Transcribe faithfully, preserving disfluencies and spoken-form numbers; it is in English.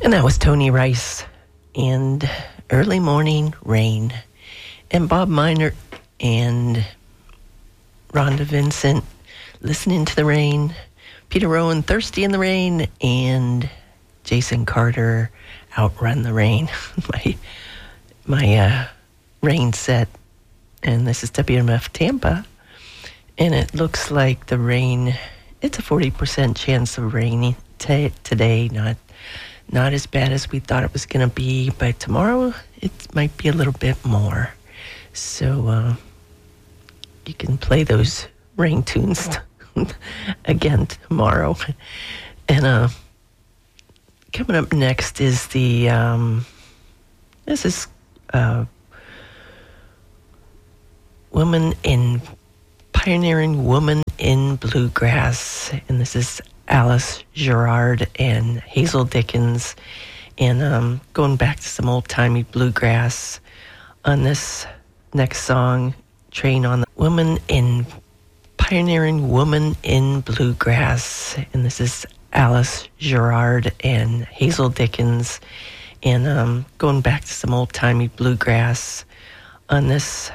And that was Tony Rice and Early Morning Rain. And Bob Miner and Rhonda Vincent, Listening to the Rain. Peter Rowan, Thirsty in the Rain. And Jason Carter, Outrun the Rain. my my uh, rain set. And this is W M F Tampa. And it looks like the rain, it's a forty percent chance of rain t- today. Not not as bad as we thought it was going to be, but tomorrow it might be a little bit more. So uh, you can play those rain tunes again tomorrow. And uh, coming up next is the, um, this is uh, Woman in, Pioneering Woman in Bluegrass. And this is Alice Gerard and Hazel Dickens, and um, going back to some old-timey bluegrass on this next song, Train on the Woman in, Pioneering Woman in Bluegrass. And this is Alice Gerard and Hazel Dickens, and um, going back to some old-timey bluegrass on this